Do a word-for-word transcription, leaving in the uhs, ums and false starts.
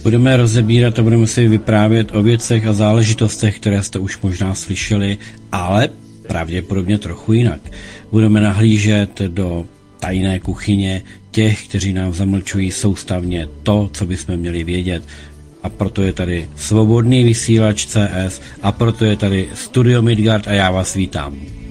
Budeme rozebírat a budeme si vyprávět o věcech a záležitostech, které jste už možná slyšeli, ale pravděpodobně trochu jinak. Budeme nahlížet do tajné kuchyně těch, kteří nám zamlčují soustavně to, co bychom měli vědět. A proto je tady Svobodný vysílač C S a proto je tady Studio Midgard a já vás vítám.